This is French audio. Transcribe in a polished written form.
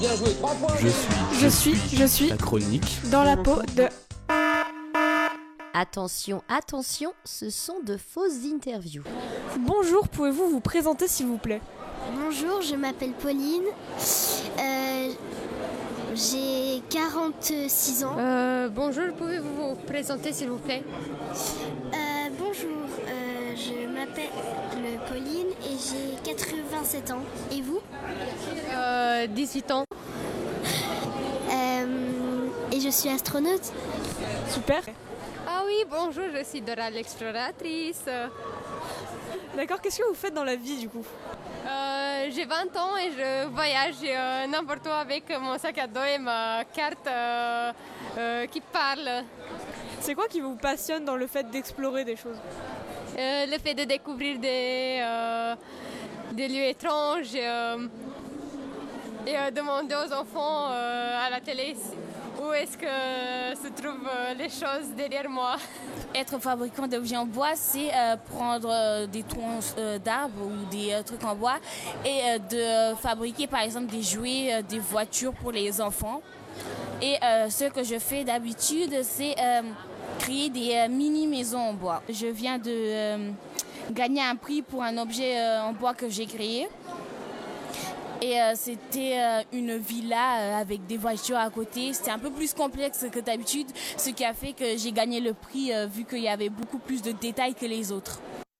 Je suis La chronique dans la peau de... Attention, attention, ce sont de fausses interviews. Bonjour, pouvez-vous vous présenter s'il vous plaît? Bonjour, je m'appelle Pauline. J'ai 46 ans. Bonjour, pouvez-vous vous présenter s'il vous plaît? Bonjour, je m'appelle Pauline et j'ai 87 ans. Et vous? 18 ans. Et je suis astronaute. Super. Ah oui, bonjour, je suis Dora l'exploratrice. D'accord, qu'est-ce que vous faites dans la vie du coup? J'ai 20 ans et je voyage n'importe où avec mon sac à dos et ma carte qui parle. C'est quoi qui vous passionne dans le fait d'explorer des choses? Le fait de découvrir des lieux étranges et demander aux enfants à la télé où est-ce que se trouvent les choses derrière moi. Être fabricant d'objets en bois, c'est prendre des troncs d'arbres ou des trucs en bois et de fabriquer par exemple des jouets, des voitures pour les enfants. Et ce que je fais d'habitude, c'est créer des mini-maisons en bois. Je viens de gagner un prix pour un objet en bois que j'ai créé. Et c'était une villa avec des voitures à côté. C'était un peu plus complexe que d'habitude, ce qui a fait que j'ai gagné le prix vu qu'il y avait beaucoup plus de détails que les autres.